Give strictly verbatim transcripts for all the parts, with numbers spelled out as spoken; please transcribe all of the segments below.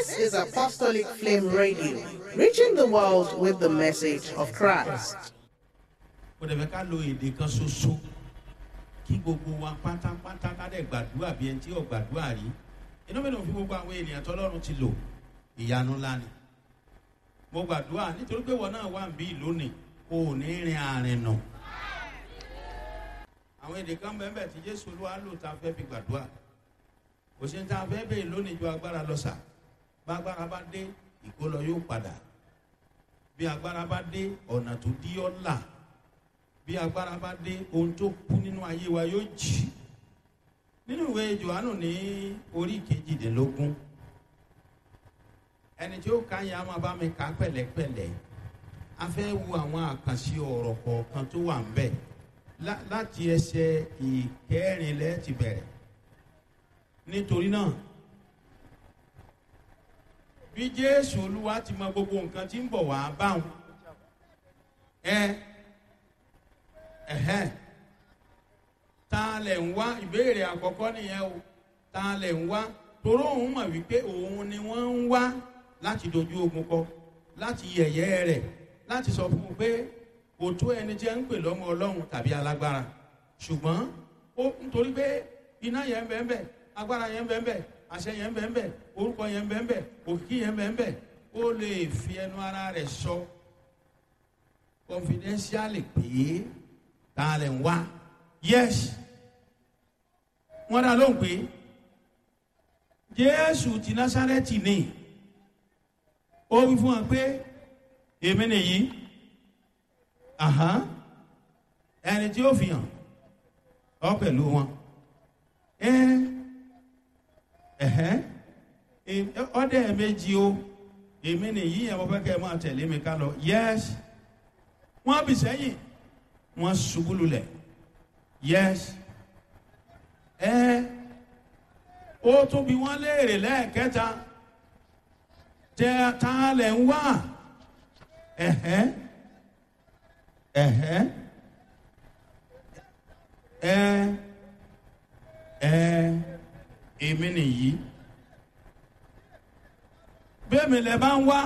This is Apostolic Flame Radio, reaching the world with the message of Christ. Kò dẹ̀ fẹ́ ká lo èdè kan ṣoṣo kí gbogbo wa pátápátá ká dẹ̀ gbàdúrà bí ẹni tí ò gbàdúrà rí. Inú mi ló fi gbogbo àwọn ènìyàn tọ́lọ́run ti lò ìyanu ńlá ni. Mo gbàdúrà nítorí pé wọn náà wà ń bí lónìí kò ní rin àrìn nà. Àwọn èdè kan bẹ́ẹ̀ bẹ́ẹ̀ tí Jésù Olúwa lò tá a fẹ́ fi gbàdúrà. Kò sí ní tá a fẹ́ bẹ́ẹ̀ lónìí ju agbára lọ sà. Bá agbára bá dé ìkólọ yóò padà. Bí agbára bá dé ọ̀nà tó dí ọ́ là. Bí agbára bá dé ohun tó kú nínú ayé wa yóò jì. Nínú ìwé Jòhánù ní orí kejìdínlógún. Ẹni tí ó ka yẹn a máa bá mi kà pẹ̀lẹ́pẹ̀lẹ́. A fẹ́ wo àwọn àkànṣe ọ̀rọ̀ kọ̀ọ̀kan tó wà ń bẹ̀. Láti ẹsẹ̀ ìkẹrìnlẹ́ ti bẹ̀rẹ̀. Nítorí náà bí Jésù Olúwa ti mọ gbogbo nǹkan tí ń bọ̀ wá báwọn ẹ ẹ̀hẹ́n ta lẹ̀ ń wá ìbéèrè àkọ́kọ́ nìyẹn o ta lẹ̀ ń wá toró òun mọ̀ wípé òun ni wọ́n ń wá láti dojú ogun kọ láti yẹ̀yẹ́ rẹ̀ láti sọ fún un pé kò tó ẹni tí ẹ ń pè lọ́mọ Ọlọ́run tàbí alágbára ṣùgbọ́n ó nítorí pé iná yẹn bẹ́ẹ̀ bẹ́ẹ̀ agbára yẹn bẹ́ẹ̀ bẹ́ẹ̀ àṣẹ yẹn bẹ́ẹ̀ bẹ́ẹ̀ orúkọ yẹn bẹ́ẹ̀ bẹ́ẹ̀ òkìkí yẹn bẹ́ẹ̀ bẹ́ẹ̀ ó lè fi ẹnu ara rẹ̀ sọ confidentially pé ta lẹ̀ ń wá yes wọ́n dá lóhùn pé Jésù ti Násárẹ́tì ni ó wí fún wa pé èmi nìyí ẹni tí ó fi hàn ọ pẹ̀lú wọn ọdẹ méjì o èmi nìyí ẹ̀ mo fẹ́ kẹ́ ẹ máa tẹ̀lé mi ká lọ yes wọ́n bì sẹ́yìn wọ́n ṣubú lulẹ̀ yes ẹ ó tún bí wọ́n léèrè lẹ́ẹ̀kẹta tẹ ta lẹ̀ ń wá ẹ̀hẹ́ ẹ̀hẹ́ ẹ ẹ èmi nìyí bẹ́ẹ̀ mi lẹ bá ń wá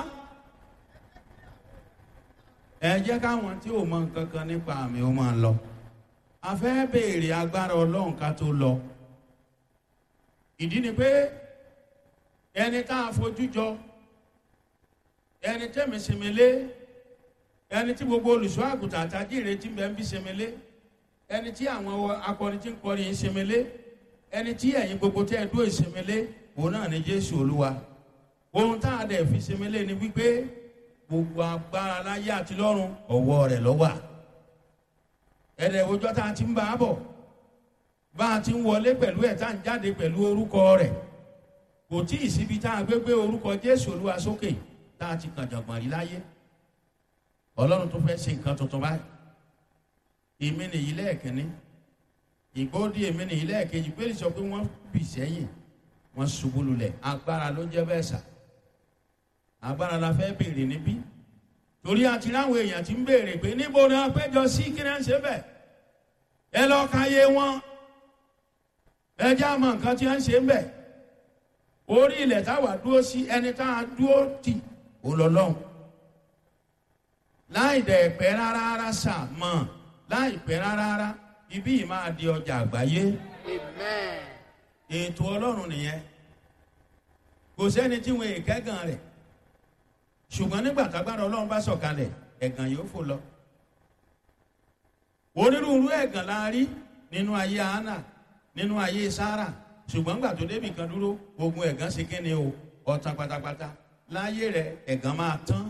ẹ jẹ́ káwọn tí ò mọ nǹkan kan nípa àmì ó máa lọ a fẹ́ béèrè agbára Ọlọ́run ká tó lọ ìdí ni pé ẹni tá a fojú jọ ẹni tẹ́mi sèmélé ẹni tí gbogbo olùṣọ́ àgùntàn àtàjì ìrètí bẹ́ẹ̀ ń bí sèmélé ẹni tí àwọn akọrin tí ń kọrin yìí sèmélé ẹni tí ẹ̀yin gbogbo tẹ́ ẹ dúró ìsèmélé òun náà ni Jésù Olúwa ohun tá a dẹ̀ fi sèmélé ni wípé gbogbo agbára láyé àti lọ́run ọwọ́ rẹ̀ ló wà ẹ̀rẹ̀ òjò tá a ti ń bá a bọ̀ bá a ti ń wọlé pẹ̀lú ẹ̀ tá a ń jáde pẹ̀lú orúkọ rẹ̀ kò tí ì síbi tá a gbé gbé orúkọ Jésù Olúwa sókè tá a ti kàn jọ̀gbọ̀n rí láyé Ọlọ́run tó fẹ́ ṣe nǹkan tuntun báyìí èmi nìyí lẹ́ẹ̀kínní ìgbóòdì èmi nìyí lẹ́ẹ̀kejì pé sọ pé wọ́n bì sẹ́yìn wọ́n ṣubú lulẹ̀ agbára ló jẹ́ bẹ́ẹ̀ sà agbára la fẹ́ béèrè níbí torí àti láwọn èèyàn ti ń béèrè pé níbo ni wọ́n péjọ sí kí náà ń ṣe bẹ́ẹ̀ ẹ lọ ka yé wọn ẹ já mọ nǹkan tí wọ́n ń ṣe ń bẹ̀ orí ilẹ̀ táwa dúró sí ẹni tá a dúró tì ó lọ lọ́hùn láì dẹ̀ pẹ́ rárá rárá sà mọ̀ láì pẹ́ rárá rárá ibí yìí máa di ọjà àgbáyé ètò Ọlọ́run nìyẹn kò sẹ́ni tí wọn èkẹ́gàn rẹ̀ ṣùgbọ́n nígbà tágbára Ọlọ́run bá sọ̀kalẹ̀ ẹ̀gàn yóò fò lọ onírúurú ẹ̀gàn la rí nínú ayé Hánà nínú ayé Sárà ṣùgbọ́n gbà tó débì kan dúró ogun ẹ̀gàn ṣe kí ni o ọ̀tàn pátápátá láyé rẹ̀ ẹ̀gàn máa tán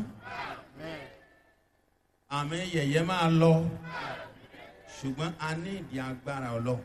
àmì yẹ̀yẹ́ máa lọ ṣùgbọ́n a ní ìdí agbára Ọlọ́run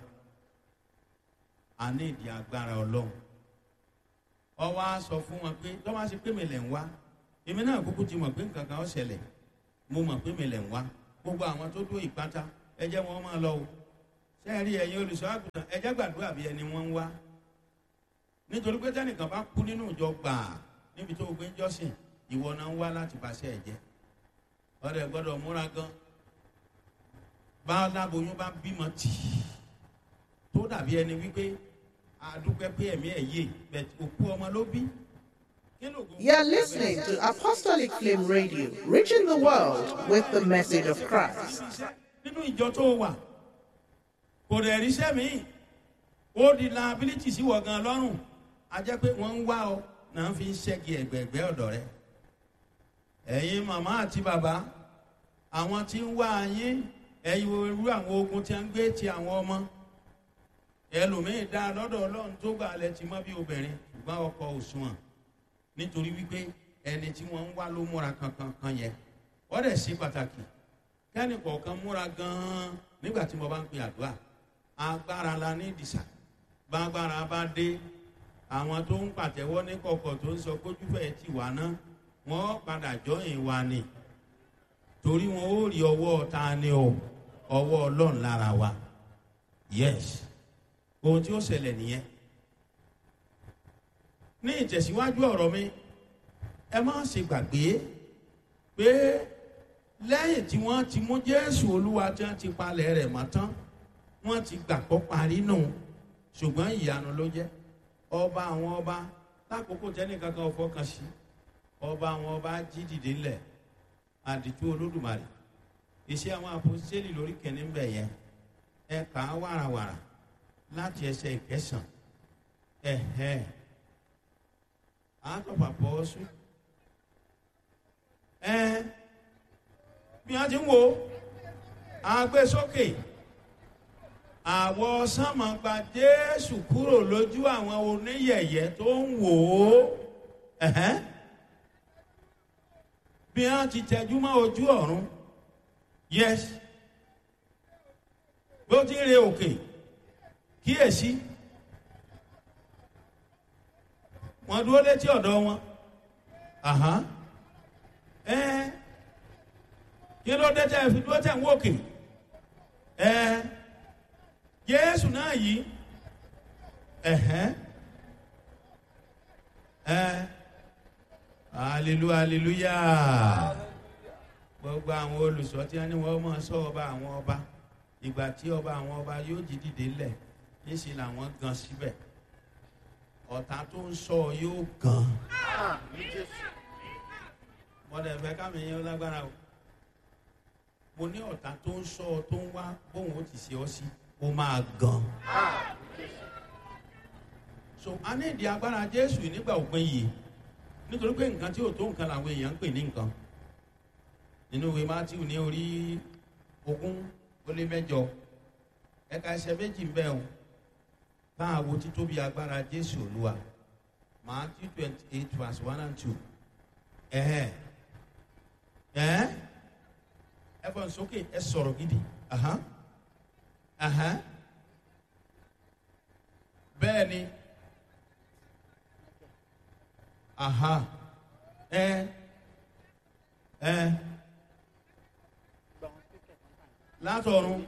a ní ìdí agbára Ọlọ́run ó wá sọ fún wọn pé tó bá ṣe pé mi lẹ̀ ń wá èmi náà kúkú ti mọ̀ pé nǹkan kan ó ṣẹlẹ̀ mo mọ̀ pé mi lẹ̀ ń wá gbogbo àwọn tó dó ìpátá ẹ jẹ́ wọn máa lọ o sẹ́ẹ̀rí ẹ̀yin olùṣọ́ àgùntàn ẹ jẹ́ gbàdúrà bí ẹni wọ́n ń wá nítorí pé tẹ́nìkan bá kú nínú ìjọ gbàà níbi tó gbé jọ́sìn ìwọ náà ń wá láti bàṣẹ ẹ̀jẹ̀ ọ̀rẹ́ gbọ́dọ̀ múra gan bá láboyún bá bímọ tì tó dàbí ẹni wípé àdúpẹ́ pé ẹ̀mí ẹ̀ yé bẹ̀ òkú ọmọ ló bí You're listening to Apostolic Flame Radio, reaching the world with the message of Christ. Nínú ìjọ tó wà, kò dẹ̀ ríṣẹ́ mi, ó di liability sí wọ̀ gan lọ́rùn. A jẹ́ pé wọ́n ń wá ọ, náà fi ń ṣẹ́gi ẹ̀gbẹ̀gbẹ́ ọ̀dọ̀ rẹ. Ẹ̀yin màmá àti bàbá, àwọn tí ń wá yín, ẹ̀yin irú àwọn ogun tí ń gbé ti àwọn ọmọ. Ẹlòmíì dá lọ́dọ̀ Ọlọ́run tó gbà lẹ ti mọ́ bí obìnrin, ṣùgbọ́n ọkọ òṣùwọ̀n. Nítorí wípé ẹni tí wọ́n ń wá ló múra kankan kan yẹn. Wọ́n dẹ̀ sí pàtàkì. Kẹ́ni kọ̀ọ̀kan múra gan-an nígbà tí mo bá ń pe àdúrà. Agbára la ní ìdìsà. Bágbára bá dé, àwọn tó ń pàtẹ́wọ́ ní kọ̀kọ̀ tó ń sọ kójúfẹ́ ti wà náà, wọ́n padà jọyìn wa ni. Torí wọn ó rí ọwọ́ ta ni o, ọwọ́ Ọlọ́run lára wa. Yes. Ohun tí ó ṣẹlẹ̀ nìyẹn. Ní ìtẹ̀síwájú ọ̀rọ̀ mi, ẹ má ṣe gbàgbé pé lẹ́yìn tí wọ́n ti mú Jésù Olúwa tí wọ́n ti palẹ̀ rẹ̀ mọ́ tán, wọ́n ti gbàgbọ́ parí nù. Ṣùgbọ́n ìyanu ló jẹ́. Ọba àwọn ọba lákòókò tẹ́nìkan kan fọkàn sí. Ọba àwọn ọba jí dìde ńlẹ̀. Àdìtú Olódùmarè. Iṣẹ́ àwọn àpòstélì lórí kẹ́ni ń bẹ̀ yẹn. Ẹ kà á wàràwàrà láti ẹsẹ̀ ìkẹsàn. Ẹ̀hẹ́. Act of Apostles. Ẹ bí wọ́n ti ń wo agbésókè àwọ̀ sánmọ̀ gba Jésù kúrò lójú àwọn oníyẹ̀yẹ́ tó ń wò ó. Ẹ̀hẹ́. Bí wọ́n ti tẹjú mọ́ ojú ọ̀run. Yes. Bí ó ti ń re òkè. Kíyèsí. Wọ́n dúró létí ọ̀dọ̀ wọn. Àhán. Ẹ kí ló dé tẹ́ fi dúró tẹ́ ń wòkè? Ẹ Jésù náà yìí. Ẹ̀hẹ́. Ẹ hallelujah hallelujah. Gbogbo àwọn olùsọ tí wọ́n ní wọ́n máa sọ ọba àwọn ọba. Ìgbà tí ọba àwọn ọba yóò jí dìde lẹ̀, níṣẹ́ làwọn gan síbẹ̀. Ọ̀tá tó ń sọ yóò gan. Mọ̀dẹ̀ fẹ́ kámi yẹn lágbára o. Mo ní ọ̀tá tó ń sọ tó ń wá bóun ó ti ṣe ọ sí, ó máa gan. So a ní ìdí agbára Jésù nígbà òpin yìí. Nítorí pé nǹkan tí ò tó nǹkan làwọn èèyàn ń pè ní nǹkan. Nínú ìwé Mátíù ní orí ogún ó lé mẹ́jọ. Ẹ̀ka ẹsẹ̀ méjì ń bẹ o. Báwo títóbi agbára Jésù Olúwa. Matthew twenty eight verse one and two. Ẹ̀hẹ́. Ẹ̀hẹ́. Ẹ fọ́n sókè ẹ sọ̀rọ̀ gidi. Aha. Aha. Bẹ́ẹ̀ ni. Aha. Ẹ. Ẹ. Látọ̀run.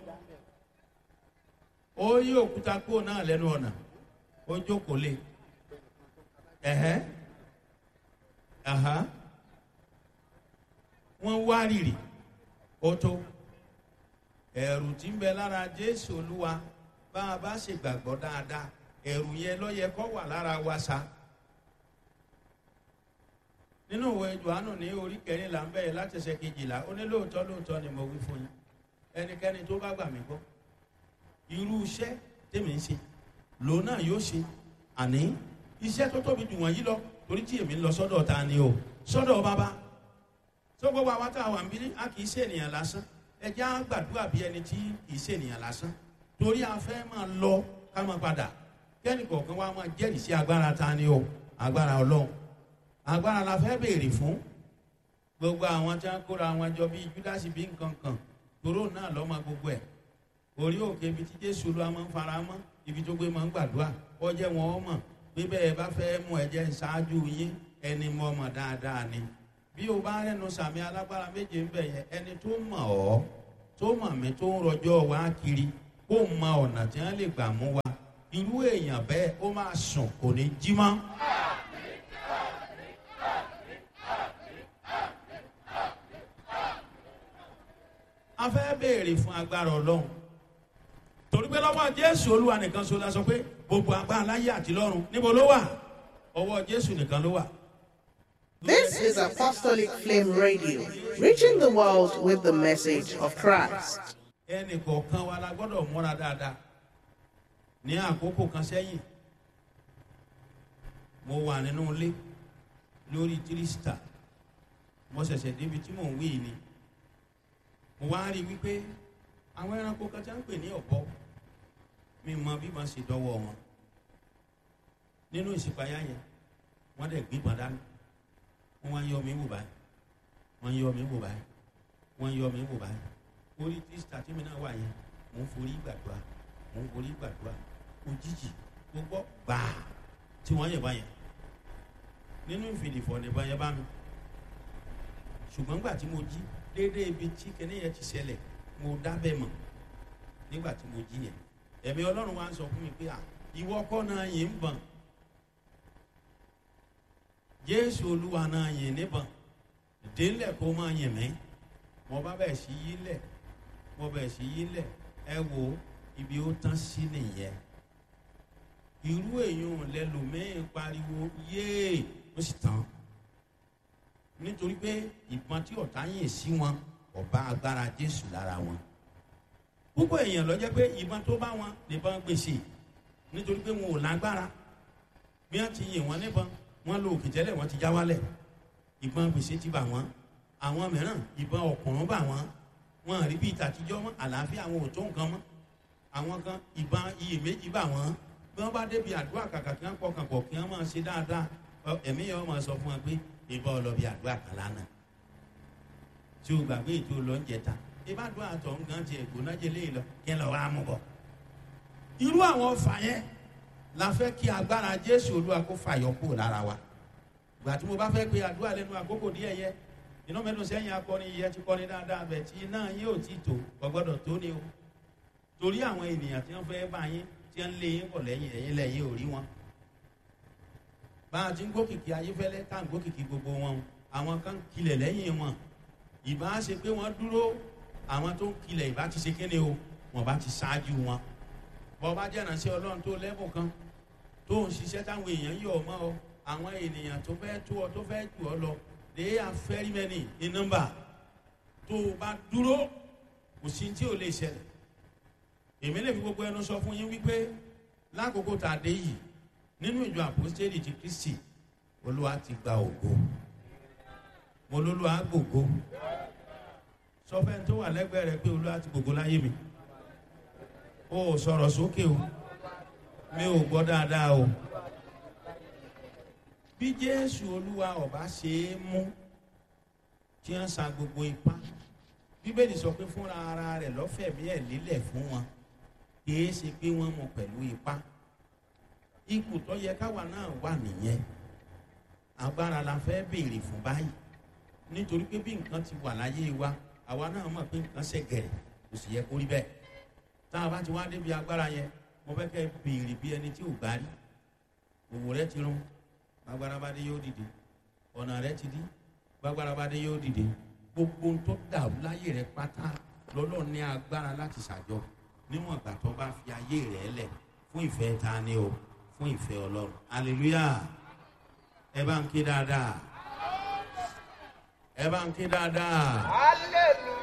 Ó yí òkúta kúrò náà lẹ́nu ọ̀nà. Ó jókòó lé. Ẹ̀hẹ́. Aha. Wọ́n wá rìrì. Ó tó. Ẹ̀rù tí ń bẹ lára Jésù Olúwa bá a bá ṣe gbàgbọ́ dáadáa. Ẹ̀rù yẹn ló yẹ kó wà lára wa sa. Nínú ìwé Jòhánù ní orí kẹrìnlá ń bẹ̀rẹ̀ láti ẹsẹ̀ kejìlá. Ó ní lóòótọ́ lóòótọ́ ni mo wí fún yín. Ẹnikẹ́ni tó bá gbà mí gbọ́. Irú iṣẹ́ tèmi ń ṣe lòun náà yóò ṣe. Àní iṣẹ́ tó tóbi jù wọ̀nyí lọ torí tí èmi ń lọ sọ́dọ̀ ta ni o sọ́dọ̀ bàbá. Tó gbogbo àwọn tá a wà ń bí a kì í ṣe ènìyàn lásán. Ẹ jẹ́ á gbàdúrà bí ẹni tí kì í ṣe ènìyàn lásán. Torí a fẹ́ máa lọ ká máa padà. Kẹ́ni kọ̀ọ̀kan wa máa jẹ́rìí sí agbára ta ni o agbára Ọlọ́run. Agbára la fẹ́ béèrè fún. Gbogbo àwọn tí wọ́n kóra wọn jọ bíi Júdásì bí nǹkan kan. Toró náà lọ́mọ gbogbo ẹ̀. Orí òkè ibi tí Jésù Olúwa máa ń fara mọ́ ibi tó gbé máa ń gbàdúrà ó jẹ́ wọn ó mọ̀ bí bẹ́ẹ̀ bá fẹ́ mú ẹ̀jẹ̀ ṣáájú yín ẹni mọ̀ mọ̀ dáadáa ni bí o bá rẹ́nu sàmì alágbára méje ń bẹ̀ yẹn ẹni tó mọ̀ ọ́ tó mọ̀ mí tó ń rọjọ́ wá kiri kó mọ ọ̀nà tí wọ́n lè gbà mú wa irú èèyàn bẹ́ẹ̀ ó máa sùn kò ní jí mọ́. a fẹ́ béèrè fún agbára Ọlọ́run torí pé lọ́wọ́ Jésù Olúwa nìkan so la sọ pé gbogbo agbára láyé àti lọ́run níbo ló wà ọwọ́ Jésù nìkan ló wà This is Apostolic Flame Radio, reaching the world with the message of Christ. Ẹnì kọ̀ọ̀kan wa la gbọ́dọ̀ múra dáadáa. Ní àkókò kan sẹ́yìn, mo wà nínú ilé lórí tírísítà. Mo ṣẹ̀ṣẹ̀ débi tí mò ń wí ni. Mo wá rí wípé àwọn ẹranko kan tí a ń pè ní ọ̀bọ, mi mọ bí wọ́n ṣe dọ́wọ́ wọn. Nínú ìṣípayá yẹn, wọ́n dẹ̀ gbígbọ́n dání. Wọ́n wá yọ mí wò báyìí. Wọ́n yọ mí wò báyìí. Wọ́n yọ mí wò báyìí. Orí tírísítà tí mi náà wà yẹn, mò ń forí gbàdúrà. Mò ń forí gbàdúrà. Òjijì gbogbo gbàá tí wọ́n yẹ̀ báyẹn. Nínú ìfìdífọ̀ nìbọn yẹn bá mi. Ṣùgbọ́n nígbà tí mo jí déédéé ibi tí kinní yẹn ti ṣẹlẹ̀, mo dábẹ́ mọ̀ nígbà tí mo jí yẹn. Ẹ̀mí Ọlọ́run wá ń sọ fún mi pé à ìwọ kọ́ náà yìí ń bọ̀n. Jésù Olúwa náà yìí níbọn. Délẹ̀ kó máa yìn mí. Mo bá bẹ̀ sí yí lẹ̀. Mo bẹ̀ sí yí lẹ̀. Ẹ wo ibi ó tán sí nìyẹn. Irú èèyàn lẹ́lòmíì pariwo yéè ó sì tán. Nítorí pé ìbọn tí ọ̀tá yìn sí wọn ọba agbára Jésù lára wọn. Púpọ̀ èèyàn ló jẹ́ pé ìbọn tó bá wọn nìbọn gbèsè nítorí pé wọn ò lágbára. Bí wọ́n ti yìn wọ́n níbọn wọ́n lo òkè tẹ́lẹ̀ wọ́n ti já wálẹ̀. Ìbọn gbèsè ti bà wọ́n. Àwọn mìíràn ìbọn ọ̀kùnrùn bà wọ́n. Wọ́n rí bí ìtàtijọ́ mọ́ àlàáfíà àwọn ò tó nǹkan mọ́. Àwọn kan ìbọn iyèméjì bà wọ́n. Bí wọ́n bá débi àdúrà kàkà kí wọ́n pọkàn pọ̀ kí wọ́n máa ṣe dáadáa ẹ̀mí yẹn wọ́n máa sọ fún wọn pé ìbọn ọlọ́bì àdúrà kan lánàá. Tí o gbàgbé ètò lọ ń jẹta ìbá àdúrà àtọ̀ ń gan ti ẹ̀gbọ́n jẹ léyìn lọ kí ẹ lọ wá mú bọ̀. Irú àwọn ọfà yẹn la fẹ́ kí agbára Jésù Olúwa kó fàyọ kúrò lára wa. Ìgbà tí mo bá fẹ́ pe àdúrà lẹ́nu àkókò díẹ̀ yẹ iná mẹ́nu sẹ́yìn akọni yẹ ti kọ́ni dáadáa bẹ̀ tí iná yín ò tí tó ọgbọ́dọ̀ tó ní o. Torí àwọn ènìyàn tí wọ́n fẹ́ bá yín tí wọ́n lé yín pọ̀ lẹ́yìn ẹ̀yìn lẹ́yìn ò rí wọn. Bá a ti ń gbókìkí ayéfẹ́lẹ́ tá à ń gbókìkí gbogbo wọn àwọn kan kilẹ̀ lẹ́yìn wọn. Ìbá ṣe pé wọ́n dúró àwọn tó ń kilẹ̀ ìbá ti ṣe kéde o wọ́n bá ti ṣáájú wọn. Bọ́ bá jẹ́ ìránṣẹ́ Ọlọ́run tó lẹ́bùn kan tó ń ṣiṣẹ́ táwọn èèyàn yọ̀ ọ́ mọ́ ọ àwọn ènìyàn tó fẹ́ tó ọ tó fẹ́ jù ọ lọ they are very many in number. Tó o bá dúró kò sí tí ò lè ṣẹlẹ̀. Èmi lè fi gbogbo ẹnu sọ fún yín wípé lákòókò tá a dé yìí nínú ìjọ àpòstélì ti Kristi Olúwa ti gba ògo. Mo lólúwa gbògo. Sọ fẹ́ tó wà lẹ́gbẹ̀ẹ́ rẹ pé Olúwa ti gbògo láyé mi. O ò sọ̀rọ̀ sókè o. Mi ò gbọ́ dáadáa o. Bí Jésù Olúwa ọba ṣe é mú tí wọ́n sa gbogbo ipá. Bíbélì sọ pé fúnra ara rẹ̀ lọ́fẹ̀mí ẹ̀ lílẹ̀ fún wọn. Kìí ṣe pé wọ́n mú pẹ̀lú ipá. Ipò tó yẹ káwa náà wà nìyẹn. Agbára la fẹ́ béèrè fún báyìí. Nítorí pé bí nǹkan ti wà láyé wa, àwa náà mọ̀ pé nǹkan ṣe gẹ̀rẹ̀ kò sì yẹ kó rí bẹ́ẹ̀. Tá a bá ti wá débi agbára yẹn, mo fẹ́ kẹ́ béèrè bí ẹni tí ò gbá rí. Òwò rẹ ti rún. Gbàgbára bá dé yóò dìde. Ọ̀nà rẹ ti dí. Gbàgbára bá dé yóò dìde. Gbogbo ohun tó dàrú láyé rẹ pátá lọ́lọ́run ní agbára láti ṣàjọ. Níwọ̀n ìgbà tó bá fi ayé rẹ̀ lẹ̀ fún ìfẹ́ ta ni o fún ìfẹ́ Ọlọ́run. Hallelujah. Ẹ bá ń ké dáadáa. Ẹ bá ń ké dáadáa. Hallelujah.